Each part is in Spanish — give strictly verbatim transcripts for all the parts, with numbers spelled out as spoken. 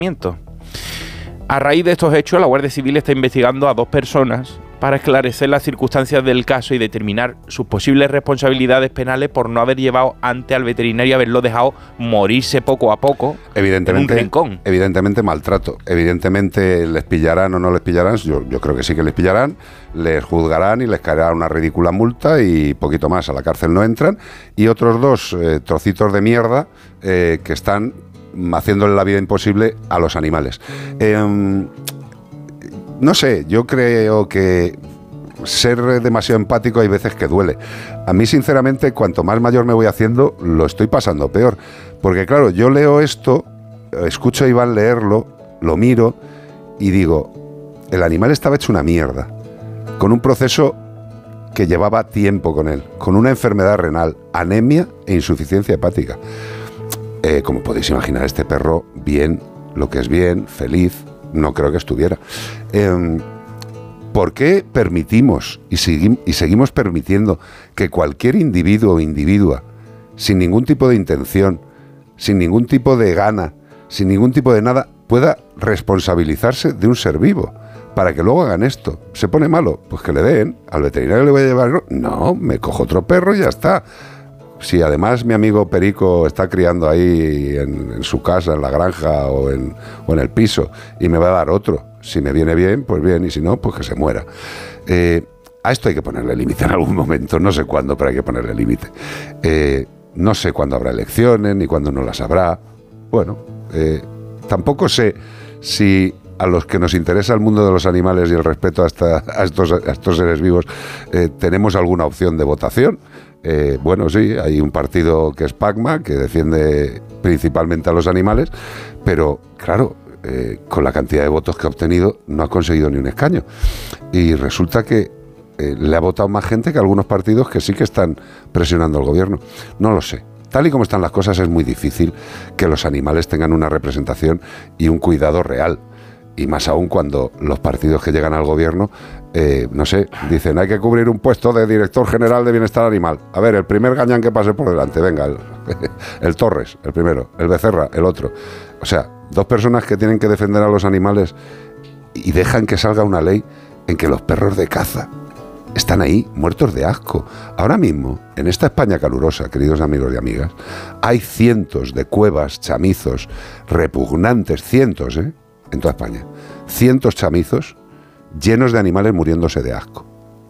A raíz de estos hechos, la Guardia Civil está investigando a dos personas para esclarecer las circunstancias del caso y determinar sus posibles responsabilidades penales por no haber llevado antes al veterinario y haberlo dejado morirse poco a poco evidentemente, en un rincón. Evidentemente maltrato. Evidentemente les pillarán o no les pillarán. Yo, yo creo que sí que les pillarán, les juzgarán y les caerá una ridícula multa y poquito más. A la cárcel no entran. Y otros dos eh, trocitos de mierda eh, que están haciéndole la vida imposible a los animales. Eh, No sé, yo creo que ser demasiado empático hay veces que duele. A mí, sinceramente, cuanto más mayor me voy haciendo, lo estoy pasando peor. Porque, claro, yo leo esto, escucho a Iván leerlo, lo miro y digo, el animal estaba hecho una mierda, con un proceso que llevaba tiempo con él, con una enfermedad renal, anemia e insuficiencia hepática. Eh, como podéis imaginar, este perro, bien, lo que es bien, feliz, no creo que estuviera. Eh, ¿Por qué permitimos y, segui- y seguimos permitiendo que cualquier individuo o individua, sin ningún tipo de intención, sin ningún tipo de gana, sin ningún tipo de nada, pueda responsabilizarse de un ser vivo? Para que luego hagan esto. ¿Se pone malo? Pues que le den. ¿Al veterinario le voy a llevar? No, me cojo otro perro y ya está. Si además mi amigo Perico está criando ahí en, en su casa, en la granja o en, o en el piso, y me va a dar otro, si me viene bien, pues bien, y si no, pues que se muera. Eh, a esto hay que ponerle límite en algún momento, no sé cuándo, pero hay que ponerle límite. Eh, no sé cuándo habrá elecciones, ni cuándo no las habrá. Bueno, eh, tampoco sé si a los que nos interesa el mundo de los animales y el respeto a, esta, a, estos, a estos seres vivos, eh, tenemos alguna opción de votación. Eh, bueno, sí, hay un partido que es PACMA, que defiende principalmente a los animales, pero claro, eh, con la cantidad de votos que ha obtenido no ha conseguido ni un escaño. Y resulta que eh, le ha votado más gente que algunos partidos que sí que están presionando al gobierno. No lo sé. Tal y como están las cosas, es muy difícil que los animales tengan una representación y un cuidado real. Y más aún cuando los partidos que llegan al gobierno, eh, no sé, dicen hay que cubrir un puesto de director general de bienestar animal. A ver, el primer gañán que pase por delante, venga, el, el Torres, el primero, el Becerra, el otro. O sea, dos personas que tienen que defender a los animales y dejan que salga una ley en que los perros de caza están ahí, muertos de asco. Ahora mismo, en esta España calurosa, queridos amigos y amigas, hay cientos de cuevas, chamizos, repugnantes, cientos, ¿eh? En toda España, cientos chamizos llenos de animales muriéndose de asco.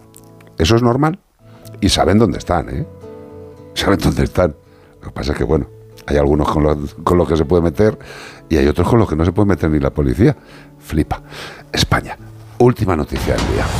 ¿Eso es normal? Y saben dónde están, ¿eh? Saben dónde están. Lo que pasa es que, bueno, hay algunos con los, con los que se puede meter y hay otros con los que no se puede meter ni la policía. Flipa. España. Última noticia del día.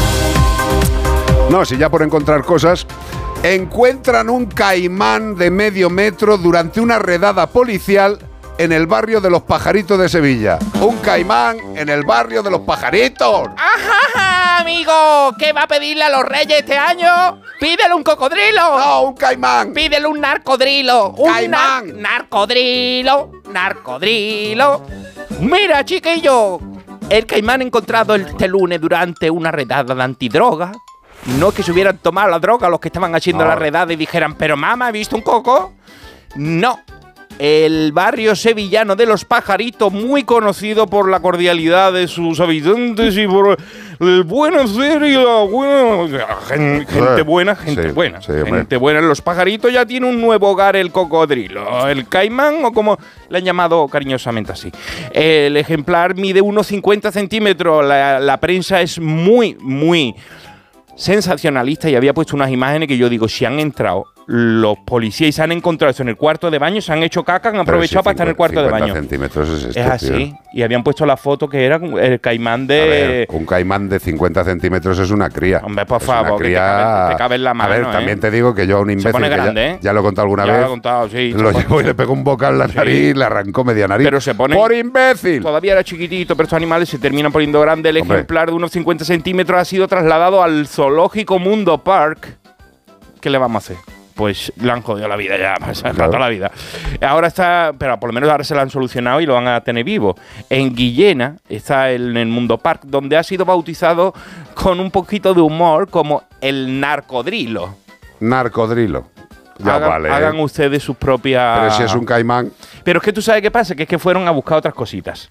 No, si ya por encontrar cosas, encuentran un caimán de medio metro durante una redada policial en el barrio de Los Pajaritos de Sevilla. Un caimán en el barrio de Los Pajaritos. ¡Ajá, amigo! ¿Qué va a pedirle a los reyes este año? ¡Pídele un cocodrilo! ¡No, un caimán! ¡Pídele un narcodrilo! ¡Un ¡Caimán! nar- narcodrilo! ¡Narcodrilo! Mira, chiquillo, el caimán encontrado este lunes durante una redada de antidroga. No es que se hubieran tomado la droga los que estaban haciendo no. la redada y dijeran, pero mamá, ¿he visto un coco? No. El barrio sevillano de Los Pajaritos, muy conocido por la cordialidad de sus habitantes y por el buen hacer y la buena... Gente, gente buena, gente sí, buena. sí, gente buena. En Los Pajaritos ya tiene un nuevo hogar el cocodrilo. El caimán, o como le han llamado cariñosamente así. El ejemplar mide unos cincuenta centímetros. La, la prensa es muy, muy sensacionalista y había puesto unas imágenes que yo digo, si han entrado los policías y se han encontrado eso en el cuarto de baño, se han hecho caca, han aprovechado si para estar en el cuarto de baño. centímetros es esto, es así. tío. Y habían puesto la foto que era el caimán de... A ver, un caimán de cincuenta centímetros es una cría. Hombre, por es favor, que te cabe, te cabe en la mano. A ver, ¿eh? también te digo que yo a un imbécil, se pone grande, ya, ¿eh? ya lo he contado alguna ya vez, lo he contado, sí, lo llevo y le pego un boca en la nariz y le arrancó media nariz. Pero se pone... ¡Por imbécil! Todavía era chiquitito, pero estos animales se terminan poniendo grandes. El Hombre. ejemplar de unos cincuenta centímetros ha sido trasladado al Zoológico Mundo Park. ¿Qué le vamos a hacer? Pues le han jodido la vida ya, pues, claro. toda la vida. Ahora está, pero por lo menos ahora se lo han solucionado y lo van a tener vivo. En Guillena está el, en el Mundo Park, donde ha sido bautizado con un poquito de humor como el narcodrilo. Narcodrilo. Ya hagan, vale. hagan ¿eh? ustedes sus propias... Pero si es un caimán... Pero es que tú sabes qué pasa, que es que fueron a buscar otras cositas.